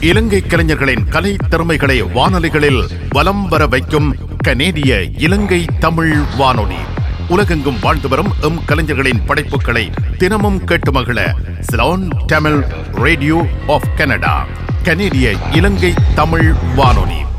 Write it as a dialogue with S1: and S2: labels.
S1: இலங்கை கலைஞர்களின் கலை திறமைகளை வானொலிகளில் வலம் வர வைக்கும் கனேடிய இலங்கை தமிழ் வானொலி. உலகெங்கும் வாழ்ந்து வரும் கலைஞர்களின் படைப்புகளை தினமும் கேட்டு மகிழ Ceylon Tamil radio of Canada, கனேடிய இலங்கை தமிழ் வானொலி.